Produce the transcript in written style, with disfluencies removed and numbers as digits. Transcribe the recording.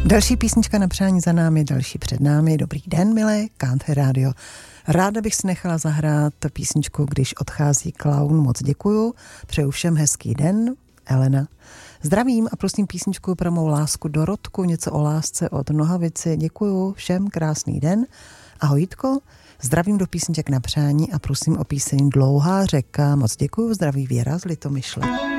Další písnička na přání za námi, další před námi. Dobrý den, milé, Country Radio. Ráda bych si nechala zahrát písničku, když odchází klaun. Moc děkuju. Přeju všem hezký den. Elena. Zdravím a prosím písničku pro mou lásku Dorotku, něco o lásce od Nohavici. Děkuju všem, krásný den. Ahoj Jitko, zdravím do písniček na přání a prosím o píseň Dlouhá řeka. Moc děkuju, zdraví Věra z Litomyšle.